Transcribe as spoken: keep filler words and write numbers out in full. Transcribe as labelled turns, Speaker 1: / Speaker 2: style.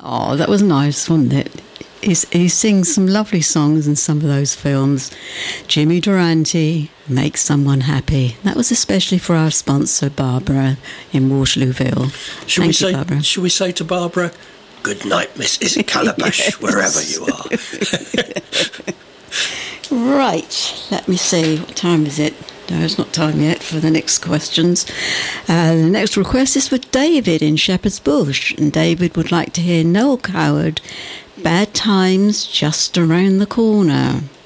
Speaker 1: Oh, that was nice, wasn't it? He's, he sings some lovely songs in some of those films. Jimmy Durante, Make Someone Happy. That was especially for our sponsor, Barbara, in Waterlooville.
Speaker 2: Should
Speaker 1: Thank
Speaker 2: we say,
Speaker 1: you, Barbara.
Speaker 2: Should we say to Barbara, good night, Missus Calabash, yes. Wherever you are.
Speaker 1: Right, let me see. What time is it? No, it's not time yet for the next questions. Uh, the next request is for David in Shepherd's Bush. And David would like to hear Noel Coward, Bad Times Just Around the Corner.